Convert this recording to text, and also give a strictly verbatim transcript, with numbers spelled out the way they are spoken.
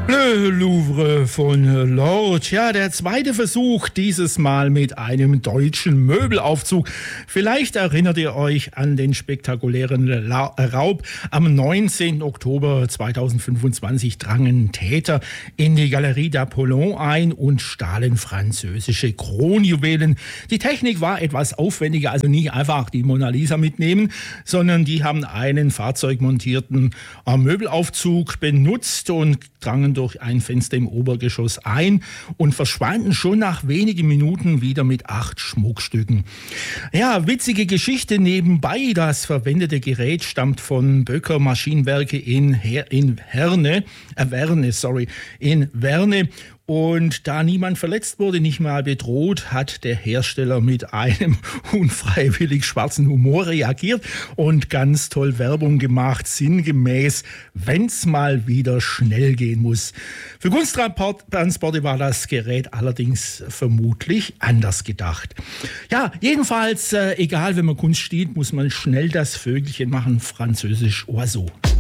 Le Louvre von Lord. Ja, der zweite Versuch, dieses Mal mit einem deutschen Möbelaufzug. Vielleicht erinnert ihr euch an den spektakulären La- Raub. Am neunzehnten Oktober zweitausendfünfundzwanzig drangen Täter in die Galerie d'Apollon ein und stahlen französische Kronjuwelen. Die Technik war etwas aufwendiger, also nicht einfach die Mona Lisa mitnehmen, sondern die haben einen fahrzeugmontierten äh, Möbelaufzug benutzt und drangen durch ein Fenster im Obergeschoss ein und verschwanden schon nach wenigen Minuten wieder mit acht Schmuckstücken. Ja, witzige Geschichte nebenbei. Das verwendete Gerät stammt von Böcker Maschinenwerke in, Her- in Herne, äh, Werne, sorry, in Werne. Und da niemand verletzt wurde, nicht mal bedroht, hat der Hersteller mit einem unfreiwillig schwarzen Humor reagiert und ganz toll Werbung gemacht, sinngemäß, wenn's mal wieder schnell gehen muss. Für Kunsttransporte war das Gerät allerdings vermutlich anders gedacht. Ja, jedenfalls, äh, egal, wenn man Kunst stiehlt, muss man schnell das Vögelchen machen, französisch Oiseau.